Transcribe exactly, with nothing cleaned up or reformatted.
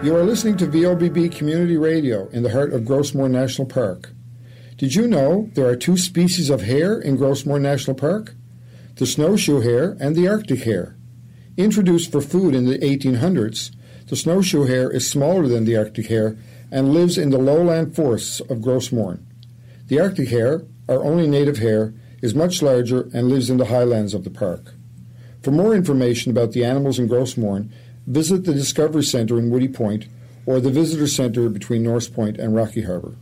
You are listening to V O B B Community Radio in the heart of Grossmore National Park. Did you know there are two species of hare in Grossmore National Park? The snowshoe hare and the Arctic hare. Introduced for food in the eighteen hundreds, the snowshoe hare is smaller than the Arctic hare and lives in the lowland forests of Grossmore. The Arctic hare, our only native hare, is much larger and lives in the highlands of the park. For more information about the animals in Grossmore, visit the Discovery Centre in Woody Point or the Visitor Centre between North Point and Rocky Harbour.